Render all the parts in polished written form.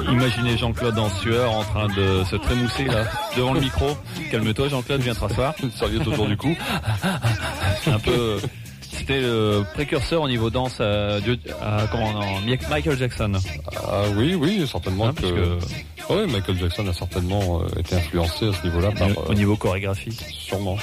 Imaginez Jean-Claude en sueur en train de se trémousser là devant le micro. Calme-toi Jean-Claude, viens te rasseoir. Une serviette autour du cou. Un peu. C'était le précurseur au niveau danse Michael Jackson. Ah oui, certainement. Oui, Michael Jackson a certainement été influencé à ce niveau-là par au niveau chorégraphie. Sûrement.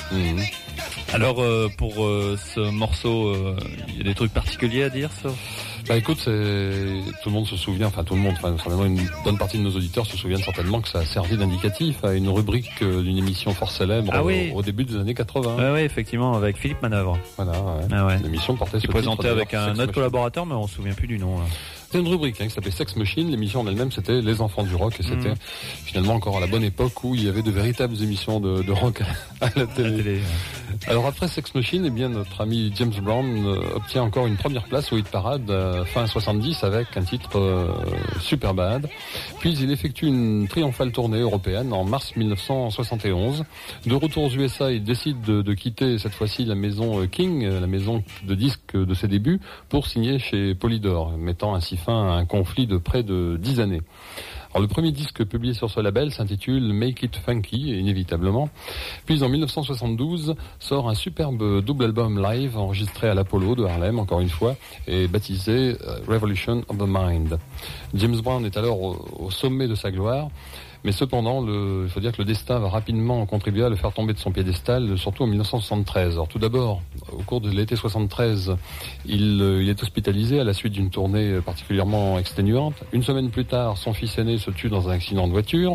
Alors pour ce morceau, il y a des trucs particuliers à dire ça? Bah écoute, tout le monde se souvient, certainement une bonne partie de nos auditeurs se souviennent certainement que ça a servi d'indicatif à une rubrique d'une émission fort célèbre au début des années 80. Oui, effectivement, avec Philippe Manœuvre. Voilà, l'émission portait ce titre. Présenté avec un autre collaborateur, mais on se souvient plus du nom. Là. C'était une rubrique qui s'appelait Sex Machine. L'émission en elle-même, c'était Les Enfants du Rock. Et c'était finalement encore à la bonne époque où il y avait de véritables émissions de rock à la télé. Alors après Sex Machine, notre ami James Brown obtient encore une première place au hit parade fin 70 avec un titre Super Bad. Puis il effectue une triomphale tournée européenne en mars 1971. De retour aux USA, il décide de quitter cette fois-ci la maison King, la maison de disques de ses débuts, pour signer chez Polydor, mettant ainsi fin à un conflit de près de 10 années. Alors, le premier disque publié sur ce label s'intitule Make It Funky, inévitablement. Puis en 1972 sort un superbe double album live enregistré à l'Apollo de Harlem, encore une fois, et baptisé Revolution of the Mind. James Brown est alors au sommet de sa gloire. Mais cependant, il faut dire que le destin va rapidement contribuer à le faire tomber de son piédestal, surtout en 1973. Alors tout d'abord, au cours de l'été 73, il est hospitalisé à la suite d'une tournée particulièrement exténuante. Une semaine plus tard, son fils aîné se tue dans un accident de voiture.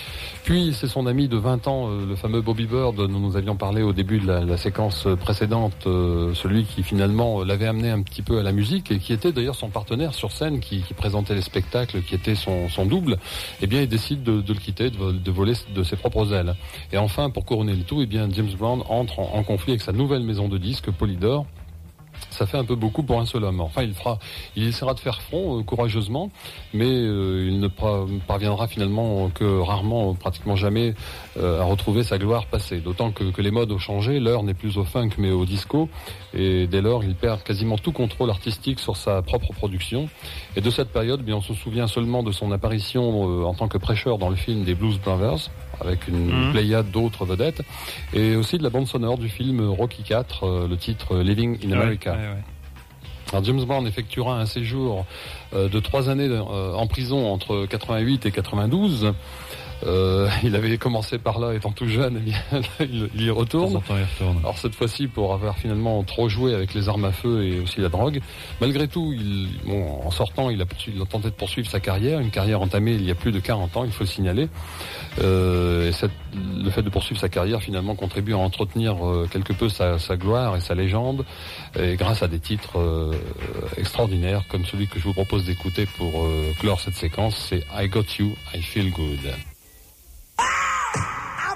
Puis c'est son ami de 20 ans, le fameux Bobby Bird, dont nous avions parlé au début de la séquence précédente, celui qui finalement l'avait amené un petit peu à la musique et qui était d'ailleurs son partenaire sur scène, qui présentait les spectacles, qui était son double. Eh bien, il décide de le quitter, de voler de ses propres ailes. Et enfin, pour couronner le tout, James Brown entre en conflit avec sa nouvelle maison de disques, Polydor. Ça fait un peu beaucoup pour un seul homme. Enfin, il essaiera de faire front courageusement, mais il ne parviendra finalement que rarement, pratiquement jamais, à retrouver sa gloire passée. D'autant que les modes ont changé, l'heure n'est plus au funk mais au disco, et dès lors, il perd quasiment tout contrôle artistique sur sa propre production. Et de cette période, on se souvient seulement de son apparition en tant que prêcheur dans le film des Blues Brothers, avec une pléiade d'autres vedettes, et aussi de la bande sonore du film Rocky IV, le titre Living in America. Alors James Brown effectuera un séjour de 3 années en prison entre 88 et 92. Il avait commencé par là étant tout jeune, il y retourne. Alors cette fois-ci pour avoir finalement trop joué avec les armes à feu et aussi la drogue. Malgré tout, en sortant, il a tenté de poursuivre sa carrière, une carrière entamée il y a plus de 40 ans, il faut le signaler. Le fait de poursuivre sa carrière finalement contribue à entretenir quelque peu sa gloire et sa légende, et grâce à des titres extraordinaires comme celui que je vous propose d'écouter pour clore cette séquence, c'est I Got You, I Feel Good.